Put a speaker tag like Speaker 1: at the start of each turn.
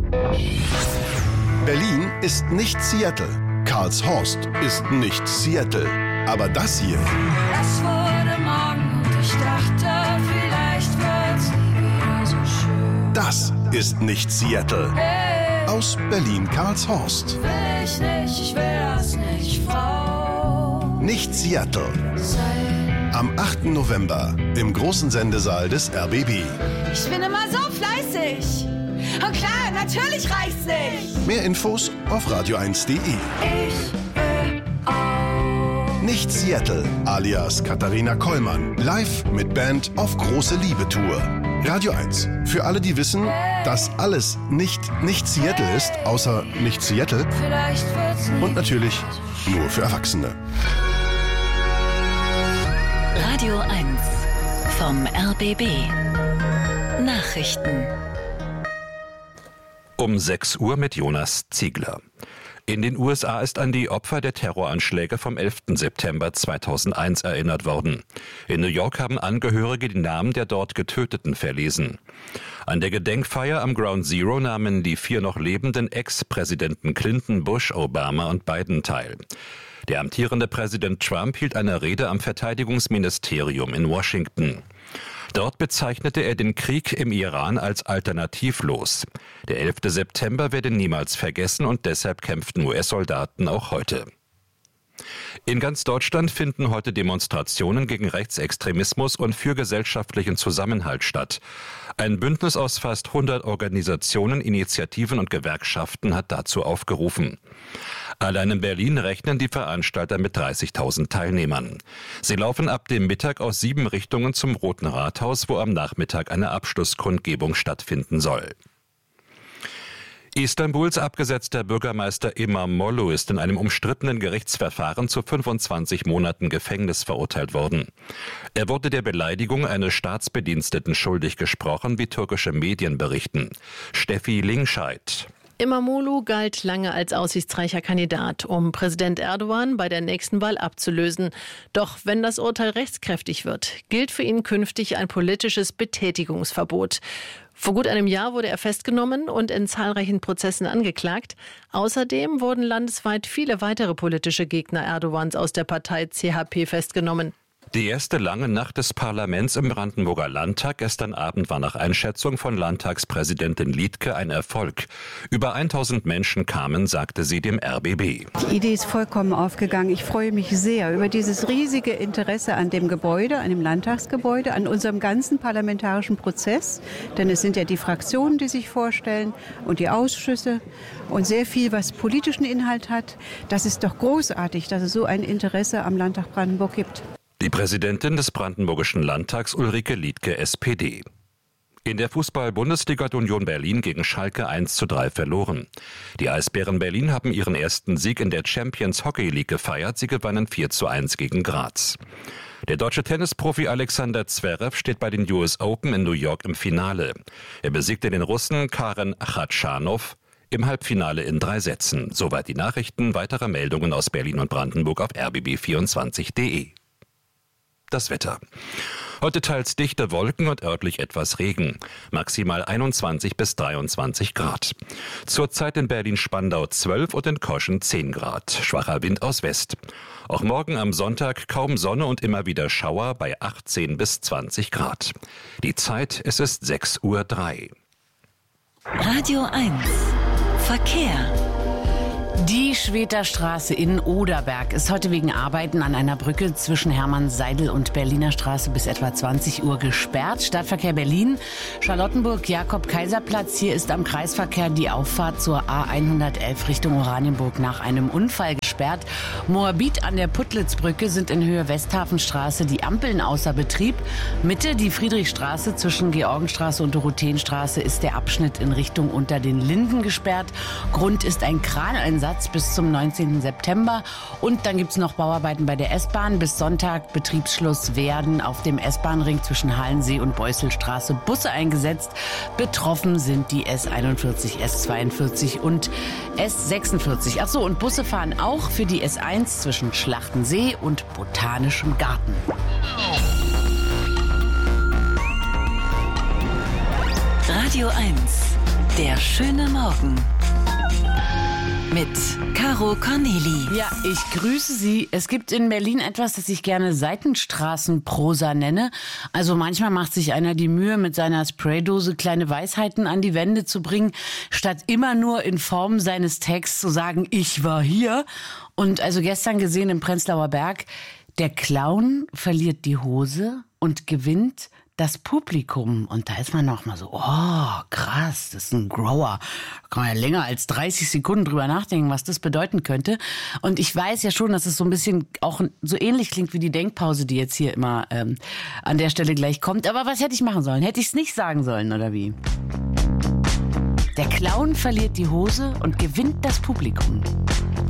Speaker 1: Berlin ist nicht Seattle. Karlshorst ist nicht Seattle. Aber das hier...
Speaker 2: Es wurde Morgen und ich dachte, vielleicht wird's nie wieder so schön.
Speaker 1: Das ist nicht Seattle.
Speaker 2: Hey,
Speaker 1: Aus Berlin-Karlshorst.
Speaker 2: will ich nicht, ich will das nicht, Frau.
Speaker 1: Nicht Seattle.
Speaker 2: Sein.
Speaker 1: Am 8. November im großen Sendesaal des RBB.
Speaker 2: Ich bin immer so fleißig. Und klar, natürlich reicht's nicht.
Speaker 1: Mehr Infos auf radio1.de.
Speaker 2: Ich will auch.
Speaker 1: Nicht Seattle, alias Katharina Kollmann. Live mit Band auf große Liebe-Tour. Radio 1. Für alle, die wissen, dass alles nicht Seattle ist, außer nicht Seattle.
Speaker 2: Vielleicht wird's nie.
Speaker 1: Und natürlich nur für Erwachsene.
Speaker 3: Radio 1 vom RBB. Nachrichten.
Speaker 4: Um 6 Uhr mit Jonas Ziegler. In den USA ist an die Opfer der Terroranschläge vom 11. September 2001 erinnert worden. In New York haben Angehörige die Namen der dort Getöteten verlesen. An der Gedenkfeier am Ground Zero nahmen die 4 noch lebenden Ex-Präsidenten Clinton, Bush, Obama und Biden teil. Der amtierende Präsident Trump hielt eine Rede am Verteidigungsministerium in Washington. Dort bezeichnete er den Krieg im Iran als alternativlos. Der 11. September werde niemals vergessen und deshalb kämpften US-Soldaten auch heute. In ganz Deutschland finden heute Demonstrationen gegen Rechtsextremismus und für gesellschaftlichen Zusammenhalt statt. Ein Bündnis aus fast 100 Organisationen, Initiativen und Gewerkschaften hat dazu aufgerufen. Allein in Berlin rechnen die Veranstalter mit 30.000 Teilnehmern. Sie laufen ab dem Mittag aus 7 Richtungen zum Roten Rathaus, wo am Nachmittag eine Abschlusskundgebung stattfinden soll. Istanbuls abgesetzter Bürgermeister İmamoğlu ist in einem umstrittenen Gerichtsverfahren zu 25 Monaten Gefängnis verurteilt worden. Er wurde der Beleidigung eines Staatsbediensteten schuldig gesprochen, wie türkische Medien berichten. Steffi Lingscheid.
Speaker 5: İmamoğlu galt lange als aussichtsreicher Kandidat, um Präsident Erdogan bei der nächsten Wahl abzulösen. Doch wenn das Urteil rechtskräftig wird, gilt für ihn künftig ein politisches Betätigungsverbot. Vor gut einem Jahr wurde er festgenommen und in zahlreichen Prozessen angeklagt. Außerdem wurden landesweit viele weitere politische Gegner Erdogans aus der Partei CHP festgenommen.
Speaker 4: Die erste lange Nacht des Parlaments im Brandenburger Landtag gestern Abend war nach Einschätzung von Landtagspräsidentin Liedtke ein Erfolg. Über 1000 Menschen kamen, sagte sie dem RBB.
Speaker 6: Die Idee ist vollkommen aufgegangen. Ich freue mich sehr über dieses riesige Interesse an dem Gebäude, an dem Landtagsgebäude, an unserem ganzen parlamentarischen Prozess. Denn es sind ja die Fraktionen, die sich vorstellen und die Ausschüsse und sehr viel, was politischen Inhalt hat. Das ist doch großartig, dass es so ein Interesse am Landtag Brandenburg gibt.
Speaker 4: Die Präsidentin des Brandenburgischen Landtags Ulrike Liedtke, SPD. In der Fußball-Bundesliga hat Union Berlin gegen Schalke 1:3 verloren. Die Eisbären Berlin haben ihren ersten Sieg in der Champions Hockey League gefeiert. Sie gewannen 4:1 gegen Graz. Der deutsche Tennisprofi Alexander Zverev steht bei den US Open in New York im Finale. Er besiegte den Russen Karen Khachanov im Halbfinale in 3 Sätzen. Soweit die Nachrichten. Weitere Meldungen aus Berlin und Brandenburg auf rbb24.de. Das Wetter. Heute teils dichte Wolken und örtlich etwas Regen. Maximal 21 bis 23 Grad. Zurzeit in Berlin-Spandau 12 und in Koschen 10 Grad. Schwacher Wind aus West. Auch morgen am Sonntag kaum Sonne und immer wieder Schauer bei 18 bis 20 Grad. Die Zeit, es ist 6:03 Uhr.
Speaker 3: Radio 1 Verkehr.
Speaker 7: Die Schweterstraße in Oderberg ist heute wegen Arbeiten an einer Brücke zwischen Hermann-Seidel und Berliner Straße bis etwa 20 Uhr gesperrt. Stadtverkehr Berlin, Charlottenburg-Jakob-Kaiser-Platz. Hier ist am Kreisverkehr die Auffahrt zur A111 Richtung Oranienburg nach einem Unfall gesperrt. Moabit an der Puttlitzbrücke sind in Höhe Westhafenstraße die Ampeln außer Betrieb. Mitte die Friedrichstraße zwischen Georgenstraße und Dorotheenstraße ist der Abschnitt in Richtung Unter den Linden gesperrt. Grund ist ein Kraneinsatz bis zum 19. September. Und dann gibt es noch Bauarbeiten bei der S-Bahn. Bis Sonntag Betriebsschluss werden auf dem S-Bahn-Ring zwischen Hallensee und Beuselstraße Busse eingesetzt. Betroffen sind die S41, S42 und S46. Achso, und Busse fahren auch für die S1 zwischen Schlachtensee und Botanischem Garten.
Speaker 3: Radio 1, Der schöne Morgen mit Caro Corneli.
Speaker 7: Ja, ich grüße Sie. Es gibt in Berlin etwas, das ich gerne Seitenstraßenprosa nenne. Also manchmal macht sich einer die Mühe, mit seiner Spraydose kleine Weisheiten an die Wände zu bringen, statt immer nur in Form seines Texts zu sagen, ich war hier. Und also gestern gesehen im Prenzlauer Berg, der Clown verliert die Hose und gewinnt das Publikum. Und da ist man noch mal so, oh, krass, das ist ein Grower. Da kann man ja länger als 30 Sekunden drüber nachdenken, was das bedeuten könnte. Und ich weiß ja schon, dass es so ein bisschen auch so ähnlich klingt wie die Denkpause, die jetzt hier immer an der Stelle gleich kommt. Aber was hätte ich machen sollen? Hätte ich es nicht sagen sollen, oder wie? Der Clown verliert die Hose und gewinnt das Publikum.